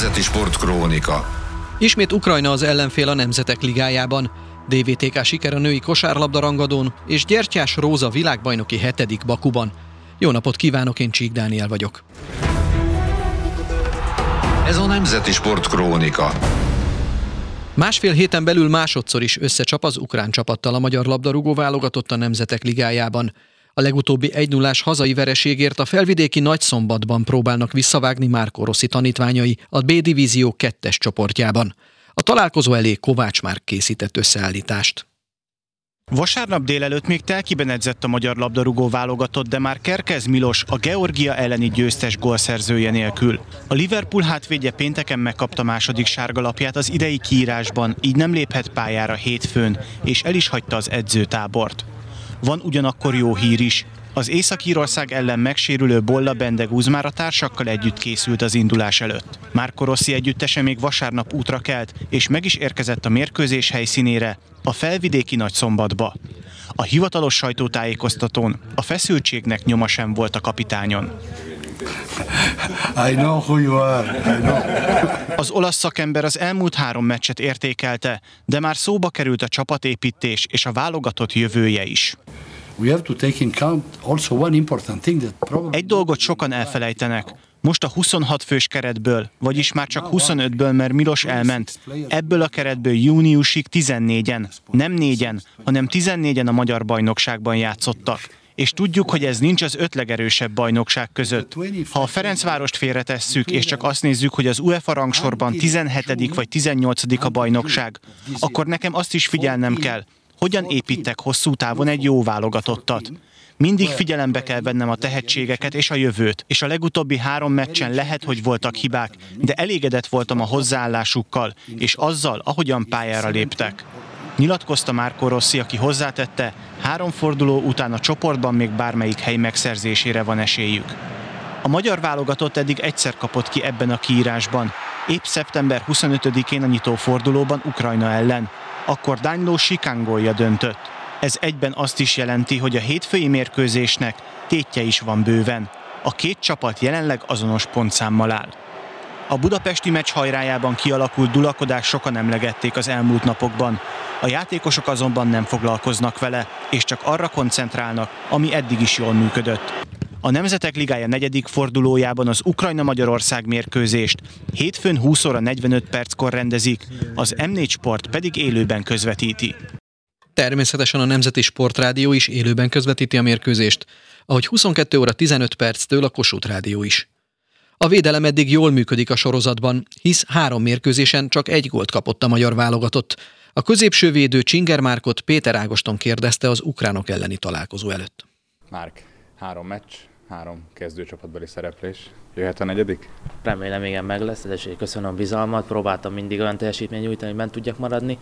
Nemzeti Sportkrónika. Ismét Ukrajna az ellenfél a Nemzetek Ligájában. DVTK siker a női kosárlabda rangadón, és Gyertyás Róza világbajnoki 7. Bakuban. Jó napot kívánok, én Csík Dániel vagyok. Ez a Nemzeti Sportkrónika. Másfél héten belül másodszor is összecsap az ukrán csapattal a magyar labdarúgó válogatott a Nemzetek Ligájában. A legutóbbi 1-0-ás hazai vereségért a felvidéki Nagyszombatban próbálnak visszavágni Marco Rossi tanítványai a B-divízió 2-es csoportjában. A találkozó elé Kovács Márk készített összeállítást. Vasárnap délelőtt még telkiben edzett a magyar labdarúgó válogatott, de már Kerkez Milos a Georgia elleni győztes gólszerzője nélkül. A Liverpool hátvédje pénteken megkapta második sárgalapját az idei kiírásban, így nem léphet pályára hétfőn, és el is hagyta az edzőtábort. Van ugyanakkor jó hír is. Az Észak-Írország ellen megsérülő Bolla Bendegúz már a társakkal együtt készült az indulás előtt. Marco Rossi együttese még vasárnap útra kelt, és meg is érkezett a mérkőzés helyszínére, a felvidéki Nagyszombatba. A hivatalos sajtótájékoztatón a feszültségnek nyoma sem volt a kapitányon. I know who you are. I know. Az olasz szakember az elmúlt 3 meccset értékelte, de már szóba került a csapatépítés és a válogatott jövője is. Egy dolgot sokan elfelejtenek. Most a 26 fős keretből, vagyis már csak 25-ből, mert Milos elment. Ebből a keretből júniusig 14-en, nem 4-en, hanem 14-en a magyar bajnokságban játszottak. És tudjuk, hogy ez nincs az 5 legerősebb bajnokság között. Ha a Ferencvárost félretesszük, és csak azt nézzük, hogy az UEFA rangsorban 17. vagy 18. a bajnokság, akkor nekem azt is figyelnem kell, hogyan építek hosszú távon egy jó válogatottat. Mindig figyelembe kell vennem a tehetségeket és a jövőt, és a legutóbbi 3 meccsen lehet, hogy voltak hibák, de elégedett voltam a hozzáállásukkal, és azzal, ahogyan pályára léptek. Nyilatkozta Marco Rossi, aki hozzátette, 3 forduló után a csoportban még bármelyik hely megszerzésére van esélyük. A magyar válogatott eddig egyszer kapott ki ebben a kiírásban, épp szeptember 25-én a nyitófordulóban Ukrajna ellen. Akkor Danilo Sikán gólja döntött. Ez egyben azt is jelenti, hogy a hétfői mérkőzésnek tétje is van bőven. A 2 csapat jelenleg azonos pontszámmal áll. A budapesti meccs hajrájában kialakult dulakodás sokan emlegették az elmúlt napokban. A játékosok azonban nem foglalkoznak vele, és csak arra koncentrálnak, ami eddig is jól működött. A Nemzetek Ligája 4. fordulójában az Ukrajna-Magyarország mérkőzést hétfőn 20 óra 45 perckor rendezik, az M4 Sport pedig élőben közvetíti. Természetesen a Nemzeti Sportrádió is élőben közvetíti a mérkőzést, ahogy 22 óra 15 perctől a Kossuth Rádió is. A védelem eddig jól működik a sorozatban, hisz 3 mérkőzésen csak 1 gólt kapott a magyar válogatott. A középső védő Csinger Márkot Péter Ágoston kérdezte az ukránok elleni találkozó előtt. Márk, 3 meccs, 3 kezdőcsapatbeli szereplés. Jöhet a 4? Remélem, igen, meg lesz, és köszönöm a bizalmat, próbáltam mindig olyan teljesítményt nyújtani, hogy bent tudjak maradni,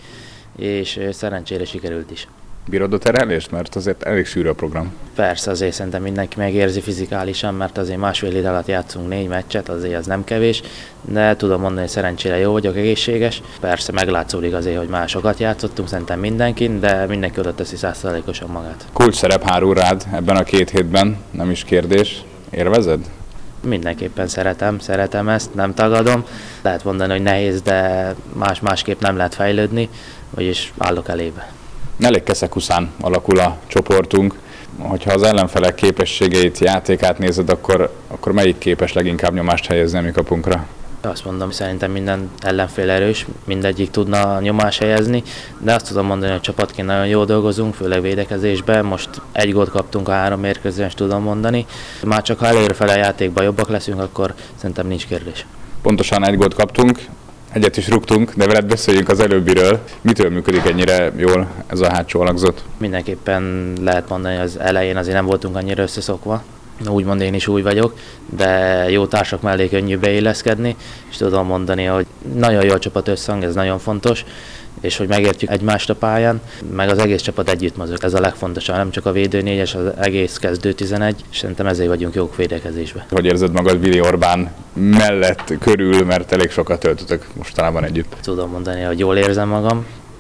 és szerencsére sikerült is. Bírod a terhelést? Mert azért elég sűrű a program. Persze, azért szerintem mindenki megérzi fizikálisan, mert azért másfél hét alatt játszunk 4 meccset, azért az nem kevés, de tudom mondani, hogy szerencsére jó vagyok, egészséges. Persze meglátszódik azért, hogy másokat játszottunk, szerintem mindenkin, de mindenki oda teszi 100%-osan magát. Kulcs szerep hárul rád ebben a 2 hétben, nem is kérdés. Élvezed? Mindenképpen szeretem ezt, nem tagadom. Lehet mondani, hogy nehéz, de másképp nem lehet fejlődni, vagyis állok elébe. Elég keszekuszán alakul a csoportunk. Hogyha az ellenfelek képességeit, játékát nézed, akkor melyik képes leginkább nyomást helyezni a mi kapunkra? Azt mondom, szerintem minden ellenfél erős, mindegyik tudna nyomást helyezni, de azt tudom mondani, hogy csapatként nagyon jól dolgozunk, főleg védekezésben. Most 1 gólt kaptunk a 3 mérkőzésen, tudom mondani. Már csak ha előrefele a játékban jobbak leszünk, akkor szerintem nincs kérdés. Pontosan 1 gólt kaptunk, egyet is rúgtunk, de veled beszéljünk az előbbiről. Mitől működik ennyire jól ez a hátsó alakzat? Mindenképpen lehet mondani, hogy az elején azért nem voltunk annyira összeszokva. Úgymond én is úgy vagyok, de jó társak mellé könnyű beilleszkedni, és tudom mondani, hogy nagyon jó a csapat összhang, ez nagyon fontos, és hogy megértjük egymást a pályán, meg az egész csapat együtt mozog. Ez a legfontosabb, nem csak a védő 4-es, az egész kezdő 11, és szerintem ezért vagyunk jók védekezésben. Hogy érzed magad Vili Orbán mellett, körül, mert elég sokat töltötök mostanában együtt? Tudom mondani, hogy jól érzem magam,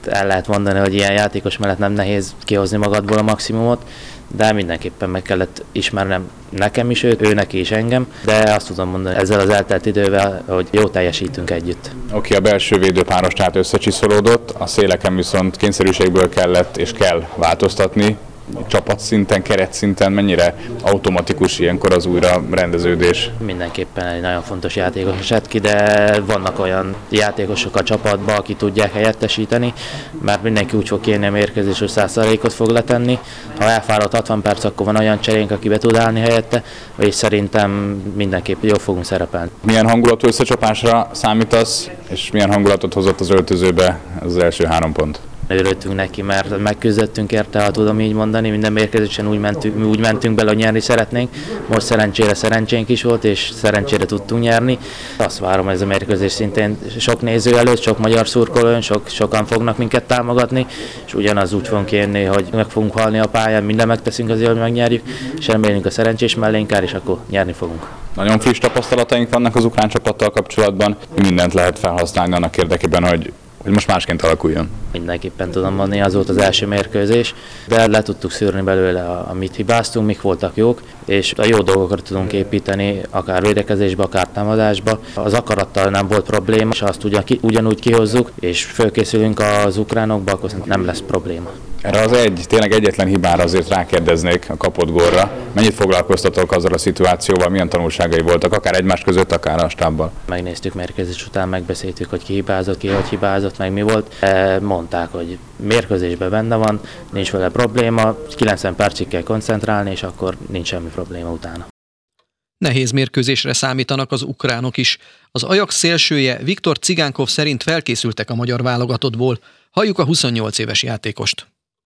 el lehet mondani, hogy ilyen játékos mellett nem nehéz kihozni magadból a maximumot, de mindenképpen meg kellett ismernem nekem is őt, ő neki is engem, de azt tudom mondani ezzel az eltelt idővel, hogy jó teljesítünk együtt. Oké, a belső védőpáros tehát összecsiszolódott, a széleken viszont kényszerűségből kellett és kell változtatni. Csapatszinten, keretszinten mennyire automatikus ilyenkor az újra rendeződés? Mindenképpen egy nagyon fontos játékos esett ki, de vannak olyan játékosok a csapatban, akik tudják helyettesíteni, mert mindenki úgy fog kérni a mérkőzés, hogy 100%-ot fog letenni. Ha elfáradt 60 perc, akkor van olyan cserénk, aki be tud állni helyette, és szerintem mindenképp jól fogunk szerepelni. Milyen hangulatú összecsapásra számítasz, és milyen hangulatot hozott az öltözőbe az első 3 pont? Örültünk neki, mert megküzdöttünk érte, ha tudom így mondani, minden mérkőzésen úgy mentünk bele, hogy nyerni szeretnénk. Most szerencsére szerencsénk is volt, és szerencsére tudtunk nyerni. Azt várom, ez a mérkőzés szintén sok néző előtt, sok magyar szurkoló, sokan fognak minket támogatni, és ugyanaz úgy fogunk kérni, hogy meg fogunk halni a pályán, minden megteszünk azért, hogy megnyerjük, és remélünk a szerencsés mellénk áll, és akkor nyerni fogunk. Nagyon friss tapasztalataink vannak az ukrán csapattal kapcsolatban, mindent lehet felhasználni annak érdekében, hogy most másként alakuljon. Mindenképpen tudom mondani, az volt az első mérkőzés, de le tudtuk szűrni belőle, amit hibáztunk, mik voltak jók, és a jó dolgokat tudunk építeni, akár védekezésbe, akár támadásba. Az akarattal nem volt probléma, és ha azt ugyanúgy kihozzuk, és fölkészülünk az ukránokba, akkor nem lesz probléma. Erre az tényleg egyetlen hibára azért rákérdeznék, a kapott gólra. Mennyit foglalkoztatok azzal a szituációval, milyen tanulságai voltak, akár egymás között, akár a stábbal? Megnéztük mérkőzés után, megbeszéltük, hogy ki hibázott, ki hogy hibázott, meg mi volt. Mondták, hogy mérkőzésben benne van, nincs vele probléma, 90 percig kell koncentrálni, és akkor nincs semmi probléma utána. Nehéz mérkőzésre számítanak az ukránok is. Az Ajax szélsője Viktor Cigánkov szerint felkészültek a magyar válogatottból. Halljuk a 28 éves játékost.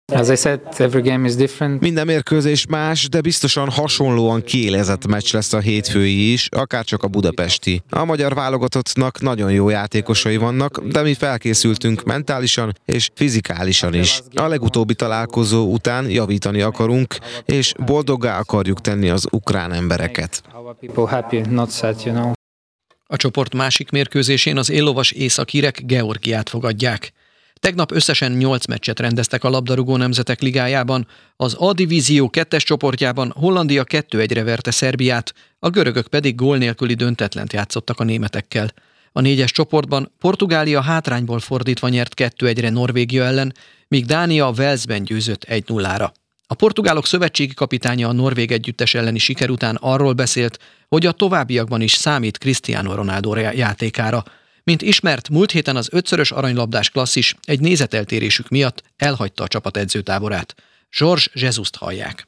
Minden mérkőzés más, de biztosan hasonlóan kiélezett meccs lesz a hétfői is, akárcsak a budapesti. A magyar válogatottnak nagyon jó játékosai vannak, de mi felkészültünk mentálisan és fizikálisan is. A legutóbbi találkozó után javítani akarunk, és boldoggá akarjuk tenni az ukrán embereket. A csoport másik mérkőzésén az éllovas északírek Georgiát fogadják. Tegnap összesen 8 meccset rendeztek a labdarúgó nemzetek ligájában, az A-divízió 2-es csoportjában Hollandia 2-1-re verte Szerbiát, a görögök pedig gól nélküli döntetlent játszottak a németekkel. A 4-es csoportban Portugália hátrányból fordítva nyert 2-1-re Norvégia ellen, míg Dánia Walesben győzött 1-0-ra. A portugálok szövetségi kapitánya a norvég együttes elleni siker után arról beszélt, hogy a továbbiakban is számít Cristiano Ronaldo játékára. Mint ismert, múlt héten az 5-szörös aranylabdás klasszis egy nézeteltérésük miatt elhagyta a csapat edzőtáborát. Jorge Jesus-t hallják.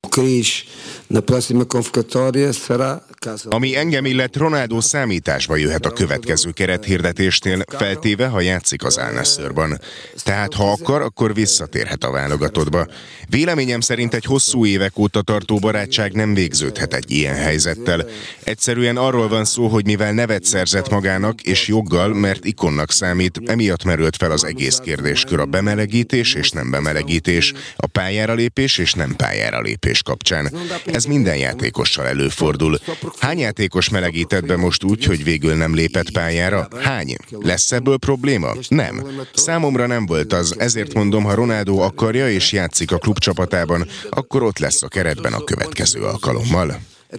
Ami engem illet, Ronaldo számításba jöhet a következő kerethirdetésnél, feltéve, ha játszik az Al Nassrban. Tehát ha akar, akkor visszatérhet a válogatottba. Véleményem szerint egy hosszú évek óta tartó barátság nem végződhet egy ilyen helyzettel. Egyszerűen arról van szó, hogy mivel nevet szerzett magának, és joggal, mert ikonnak számít, emiatt merült fel az egész kérdéskör: a bemelegítés és nem bemelegítés, a pályára lépés és nem pályára lépés kapcsán. Ez minden játékossal előfordul. Hány játékos melegített be most úgy, hogy végül nem lépett pályára? Hány? Lesz ebből probléma? Nem. Számomra nem volt az, ezért mondom, ha Ronaldo akarja és játszik a klubcsapatában, akkor ott lesz a keretben a következő alkalommal.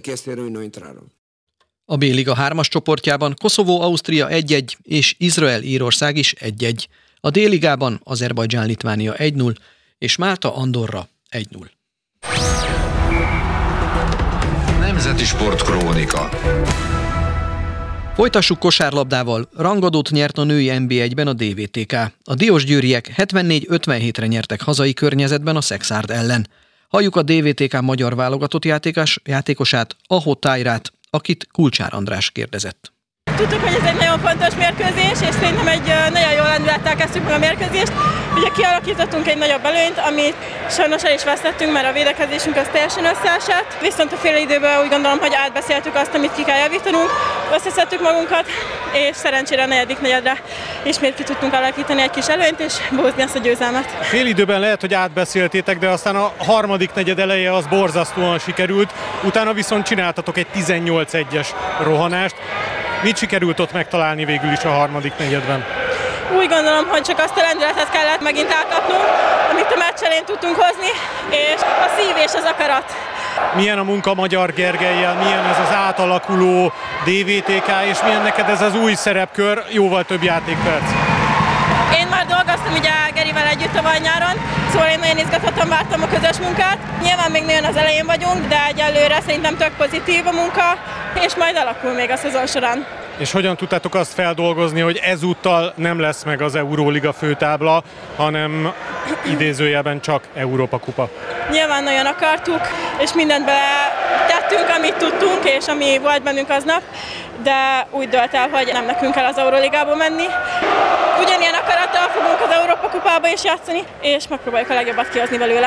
A B-liga 3-as csoportjában Koszovó-Ausztria 1-1 és Izrael-Írország is 1-1. A D-ligában Azerbajdzsán-Litvánia 1-0 és Málta-Andorra 1-0. Nemzeti Sportkrónika. Folytassuk kosárlabdával. Rangadót nyert a női NB1-ben a DVTK. A diósgyőriek 74-57-re nyertek hazai környezetben a Szexárd ellen. Halljuk a DVTK magyar válogatott játékosát, Aho Tájrát, akit Kulcsár András kérdezett. Tudtuk, hogy ez egy nagyon fontos mérkőzés, és szerintem egy nagyon jó lendülettel kezdtük meg a mérkőzést. Ugye kialakítottunk egy nagyobb előnyt, amit sajnos el is vesztettünk, mert a védekezésünk az teljesen összeesett. Viszont a fél időben úgy gondolom, hogy átbeszéltük azt, amit ki kell javítanunk, összeszedtük magunkat, és szerencsére a negyedik negyedre ismét ki tudtunk alakítani egy kis előnyt, és behozni ezt a győzelmet. Fél időben lehet, hogy átbeszéltétek, de aztán a harmadik negyed eleje az borzasztóan sikerült, utána viszont csináltatok egy 18-1-es rohanást. Mit sikerült ott megtalálni végül is a harmadik negyedben? Úgy gondolom, hogy csak azt a lendületet kellett megint átkapnunk, amit a meccs elején tudtunk hozni, és a szív és az akarat. Milyen a munka Magyar Gergellyel, milyen ez az átalakuló DVTK, és milyen neked ez az új szerepkör, jóval több játékperc? Én már dolgoztam ugye Gerivel együtt tavaly nyáron, szóval én nagyon izgatottan vártam a közös munkát. Nyilván még nagyon az elején vagyunk, de egyelőre szerintem tök pozitív a munka, és majd alakul még a szezon során. És hogyan tudtátok azt feldolgozni, hogy ezúttal nem lesz meg az Euróliga főtábla, hanem idézőjelben csak Európa kupa? Nyilván nagyon akartuk, és mindent tettünk, amit tudtunk, és ami volt bennünk aznap, de úgy dölt el, hogy nem nekünk kell az Euróligába menni. Ugyanilyen akarattal fogunk az Európa kupába is játszani, és megpróbáljuk a legjobbat kihozni belőle.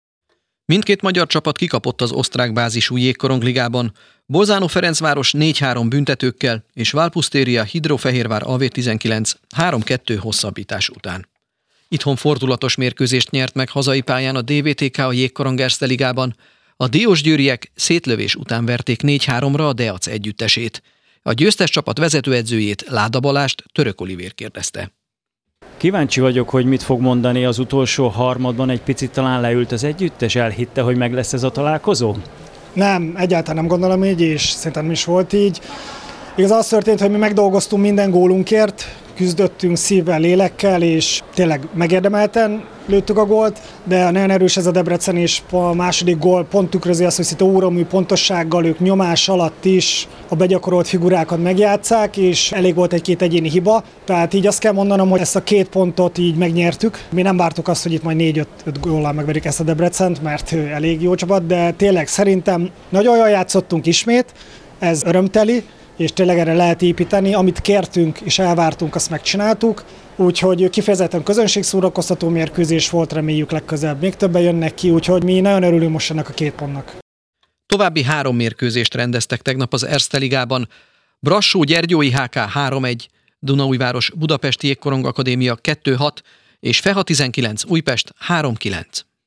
Mindkét magyar csapat kikapott az osztrák bázisú jégkorongligában, Bolzano Ferencváros 4-3 büntetőkkel és Valpusztéria Hidrofehérvár AV19 3-2 hosszabbítás után. Itthon fordulatos mérkőzést nyert meg hazai pályán a DVTK a jégkorong Erste Ligában. A diósgyőriek szétlövés után verték 4-3-ra a Deac együttesét. A győztes csapat vezetőedzőjét, Láda Balást Török Olivér kérdezte. Kíváncsi vagyok, hogy mit fog mondani az utolsó harmadban, egy picit talán leült az együttes, elhitte, hogy meg lesz ez a találkozó? Nem, egyáltalán nem gondolom így, és szerintem is volt így. Igaz, az történt, hogy mi megdolgoztunk minden gólunkért, küzdöttünk szívvel, lélekkel, és tényleg megérdemelten lőttük a gólt, de nagyon erős ez a Debrecen, és a második gól pont tükrözi azt, hogy szinte óramű pontossággal ők nyomás alatt is a begyakorolt figurákat megjátsszák, és elég volt egy-két egyéni hiba. Tehát így azt kell mondanom, hogy ezt a 2 pontot így megnyertük. Mi nem vártuk azt, hogy itt majd 4-5 góllal megverik ezt a Debrecent, mert elég jó csapat, de tényleg szerintem nagyon jól játszottunk ismét, ez örömteli, és tényleg erre lehet építeni, amit kértünk és elvártunk, azt megcsináltuk, úgyhogy kifejezetten közönségszórakoztató mérkőzés volt, reméljük legközelebb még többen jönnek ki, úgyhogy mi nagyon örülünk most ennek a 2 pontnak. További 3 mérkőzést rendeztek tegnap az Erste Ligában. Brassó-Gyergyói HK 3-1, Dunaújváros Budapesti Jégkorong Akadémia 2-6 és Feha 19 Újpest 3-9.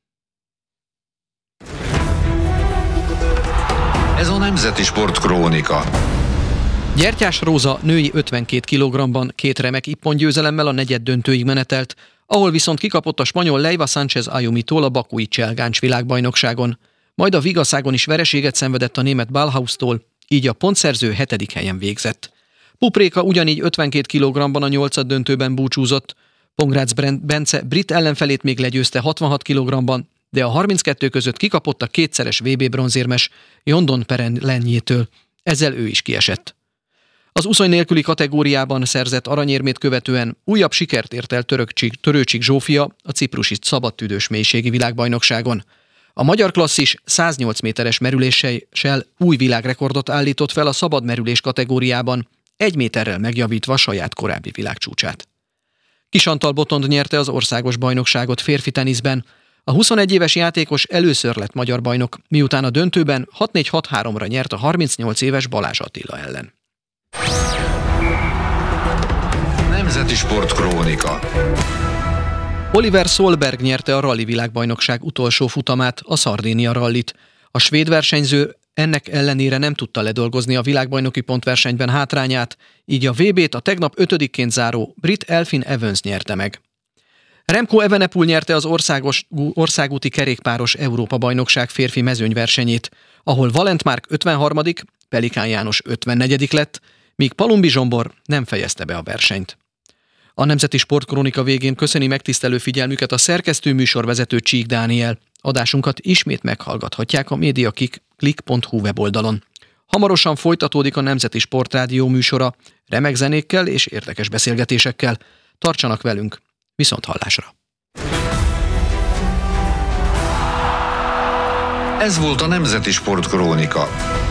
Ez a Nemzeti Sport Krónika. Gyertyás Róza női 52 kg-ban 2 remek ippon-győzelemmel a negyeddöntőig menetelt, ahol viszont kikapott a spanyol Leiva Sánchez Ayumitól a bakui Cselgáncs világbajnokságon. Majd a Vigaszágon is vereséget szenvedett a német Ballhaustól, így a pontszerző 7. helyen végzett. Pupréka ugyanígy 52 kg-ban a 8. döntőben búcsúzott. Pongrácz Bence brit ellenfelét még legyőzte 66 kg-ban, de a 32 között kikapott a 2-szeres VB bronzérmes Jondon Perenlenjétől. Ezzel ő is kiesett. Az uszony nélküli kategóriában szerzett aranyérmét követően újabb sikert ért el Törőcsik Zsófia a ciprusi szabadtüdős mélységi világbajnokságon. A magyar klasszis 108 méteres merüléssel új világrekordot állított fel a szabad merülés kategóriában, 1 méterrel megjavítva saját korábbi világcsúcsát. Kis Antal Botond nyerte az országos bajnokságot férfi teniszben. A 21 éves játékos először lett magyar bajnok, miután a döntőben 6-4-6-3-ra nyert a 38 éves Balázs Attila ellen. Nemzeti Sport Krónika. Oliver Solberg nyerte a rali világbajnokság utolsó futamát, a Szardénia rallit. A svéd versenyző ennek ellenére nem tudta ledolgozni a világbajnoki pontversenyben hátrányát, így a VB-t a tegnap 5-ként záró brit Elfyn Evans nyerte meg. Remco Evenepoel nyerte az országúti kerékpáros Európa-bajnokság férfi mezőnyversenyét, ahol Valent Márk 53., Pelikán János 54. lett, míg Palumbi Zsombor nem fejezte be a versenyt. A Nemzeti Sportkrónika végén köszöni megtisztelő figyelmüket a szerkesztő műsorvezető Csík Dániel. Adásunkat ismét meghallgathatják a mediaclick.hu weboldalon. Hamarosan folytatódik a Nemzeti Sportrádió műsora, remek zenékkel és érdekes beszélgetésekkel. Tartsanak velünk, viszont hallásra! Ez volt a Nemzeti Sport Krónika.